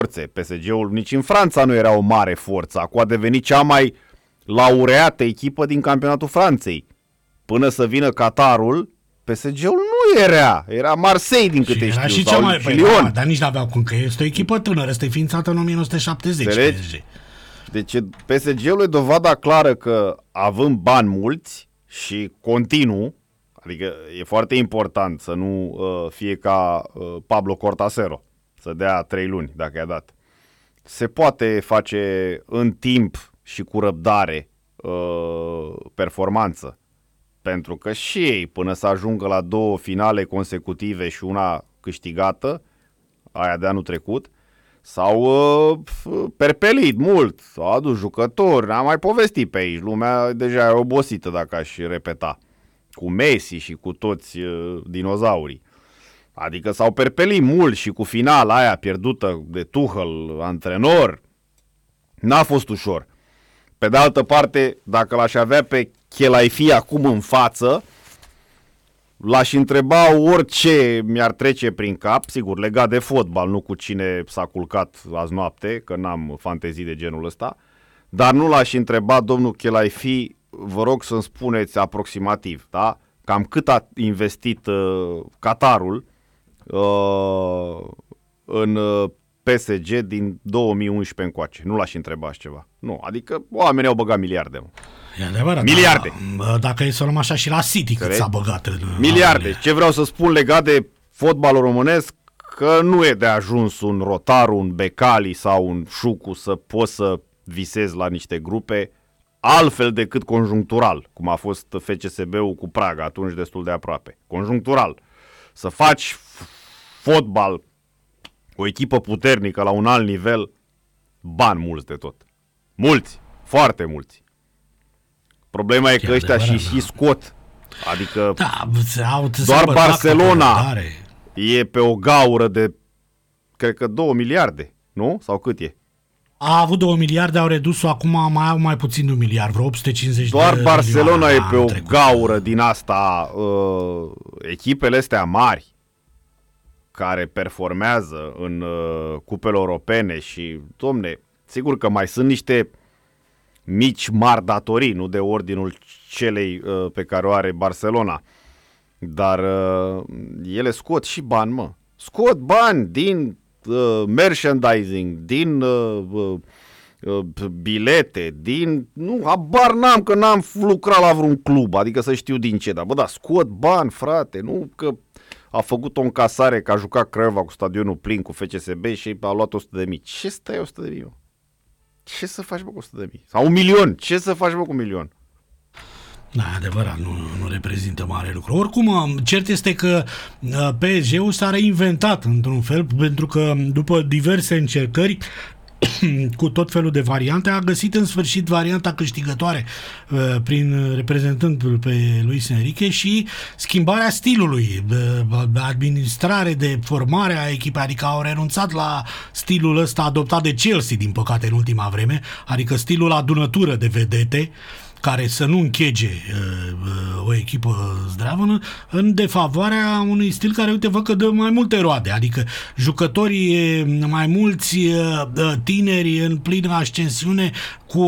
forțe. PSG-ul nici în Franța nu era o mare forță. Acum a devenit cea mai laureată echipă din campionatul Franței. Până să vină Qatarul, PSG-ul nu era Marseille din câte era știu. Și sau mai, Lyon. dar nici n-aveau cum, că este o echipă tânără, este ființată în 1970. PSG. Deci PSG-ul e dovada clară că având bani mulți și continuu, adică e foarte important să nu fie ca Pablo Cortasero, să dea 3 luni dacă i-a dat. Se poate face în timp și cu răbdare performanță. Pentru că și ei, până să ajungă la 2 finale consecutive și una câștigată, aia de anul trecut, s-au perpelit mult, s-au adus jucători, n-am mai povestit pe aici, lumea deja e obosită dacă aș repeta, cu Messi și cu toți dinozaurii. Adică s-au perpelit mult și cu finala aia pierdută de Tuchel, antrenor, n-a fost ușor. Pe de altă parte, dacă l-aș avea pe Chelaifi acum în față, l-aș întreba orice mi-ar trece prin cap, sigur, legat de fotbal, nu cu cine s-a culcat azi noapte, că n-am fantezii de genul ăsta, dar nu l-aș întreba, domnul Chelaifi, vă rog să-mi spuneți aproximativ, da? Cam cât a investit Qatarul în PSG din 2011 încoace. Nu l-aș întreba așa ceva. Nu, adică oamenii au băgat miliarde. Mă. E adevărat. Miliarde. Dacă e să luăm așa și la City cât s-a băgat în miliarde. Ce vreau să spun legat de fotbalul românesc, că nu e de ajuns un Rotaru, un Becali sau un Șucu să poți să visezi la niște grupe altfel decât conjunctural, cum a fost FCSB-ul cu Praga, atunci destul de aproape. Conjunctural. Să faci fotbal, o echipă puternică la un alt nivel, bani mulți de tot. Mulți, foarte mulți. Problema e că ăștia și scot. Adică doar Barcelona e pe o gaură de, cred că 2 miliarde, nu? Sau cât e? A avut 2 miliarde, au redus-o, acum mai au mai puțin de 1 miliard, vreo 850 doar de Barcelona e pe o trecut. gaură din asta, echipele astea mari care performează în cupele europene și, domne, sigur că mai sunt niște mici mari datorii, nu de ordinul celei pe care o are Barcelona, dar ele scot și bani, mă. Scot bani din merchandising, din bilete, din... Nu, habar n-am, că n-am lucrat la vreun club, adică să știu din ce, dar bă, da, scot bani, frate, nu că a făcut o încasare, că a jucat Craiova cu stadionul plin cu FCSB și a luat 100.000. Ce stai 100.000? Ce să faci, bă, cu 100.000? Sau 1.000.000? Ce să faci, bă, cu 1.000.000? Da, adevărat, nu reprezintă mare lucru. Oricum, cert este că PSG-ul s-a reinventat într-un fel, pentru că după diverse încercări cu tot felul de variante, a găsit în sfârșit varianta câștigătoare prin reprezentântul pe Luis Enrique și schimbarea stilului, de administrare, de formare a echipei, adică au renunțat la stilul ăsta adoptat de Chelsea, din păcate, în ultima vreme, adică stilul adunătură de vedete, care să nu închege o echipă zdravănă, în defavoarea unui stil care, uite, văd că dă mai multe roade, adică jucătorii mai mulți tineri în plină ascensiune, cu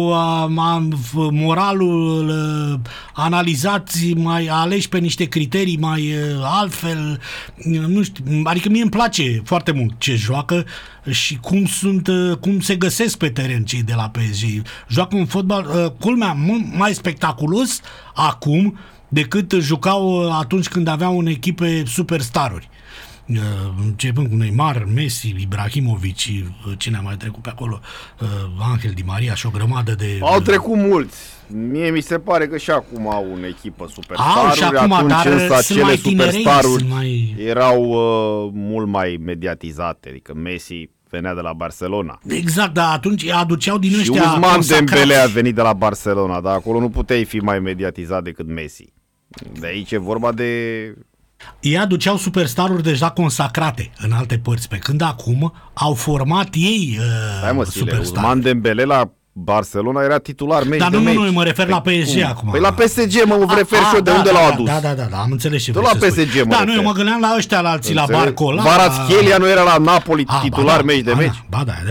moralul analizați, mai aleși pe niște criterii mai altfel, nu știu, adică mie îmi place foarte mult ce joacă și cum se găsesc pe teren cei de la PSG. Joacă un fotbal, culmea, mai spectaculos acum decât jucau atunci când aveau în echipe superstaruri. Începând cu Neymar, Messi, Ibrahimovic, cine a mai trecut pe acolo, Angel Di Maria și o grămadă de... Au trecut mulți. Mie mi se pare că și acum au o echipă superstaruri. Și acum, atunci dar însă sunt acele mai tinerei, superstaruri mai... erau mult mai mediatizate. Adică Messi venea de la Barcelona. Exact, dar atunci aduceau din ăștia și Ousmane consacrați. Dembele a venit de la Barcelona, dar acolo nu puteai fi mai mediatizat decât Messi. De aici e vorba de... Ei aduceau superstaruri deja consacrate în alte părți, pe când acum au format ei superstaruri. Ousmane Dembele la Barcelona era titular meci de meci. Dar nu, mă refer la PSG acum. Păi la PSG mă refer și eu, de unde l-au adus. Da, am înțeles ce vrei să spui. Da, nu, eu mă gândeam la ăștia, la alții, la Barcola. Kvaratskhelia nu era la Napoli titular meci de meci? Ba da,